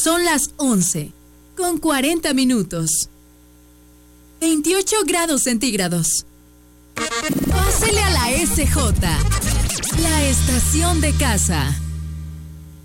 Son las 11:40. 28 grados centígrados. Pásele a la SJ, la estación de casa.